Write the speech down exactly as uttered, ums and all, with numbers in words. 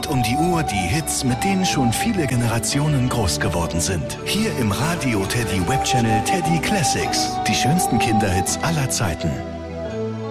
um die Uhr die Hits, mit denen schon viele Generationen groß geworden sind. Hier im Radio Teddy Webchannel Teddy Classics. Die schönsten Kinderhits aller Zeiten.